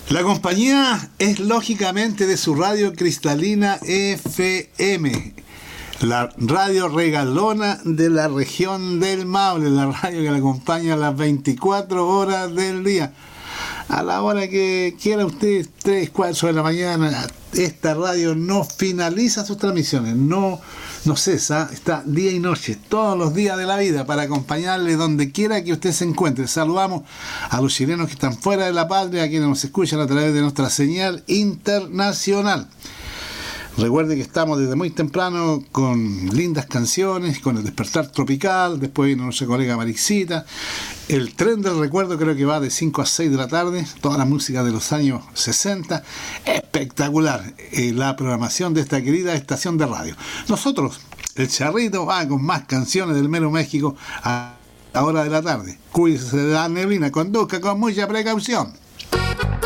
La compañía es lógicamente de su radio cristalina FM, la radio regalona de la región del Maule, la radio que la acompaña a las 24 horas del día. A la hora que quiera usted, 3, 4 de la mañana, esta radio no finaliza sus transmisiones, no cesa, está día y noche, todos los días de la vida, para acompañarle donde quiera que usted se encuentre. Saludamos a los chilenos que están fuera de la patria, a quienes nos escuchan a través de nuestra señal internacional. Recuerde que estamos desde muy temprano con lindas canciones, con el despertar tropical, después viene nuestra colega Marixita. El tren del recuerdo creo que va de 5 a 6 de la tarde, toda la música de los años 60. Espectacular la programación de esta querida estación de radio. Nosotros, el Charrito, va con más canciones del mero México a la hora de la tarde. Cuídese de la neblina, conduzca con mucha precaución.